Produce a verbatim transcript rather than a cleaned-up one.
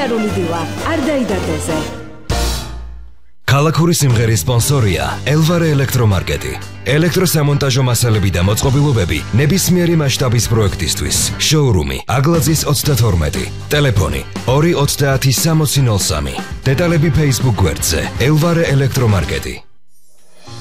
აღიარული დილა არ დაიდარდეზე. ქალაქური სიმღერის სპონსორია ელვარე ელექტრომარკეტი. ელექტროსამონტაჟო მასალები და მოწყობილობები ნებისმიერი მასშტაბის პროექტისთვის. შოურუმი აგლაძის ოცდათორმეტი. ტელეფონი ორი ოცდაათი სამოცი ნოლ სამი. დეტალები Facebook გვერდზე ელვარე ელექტრომარკეტი.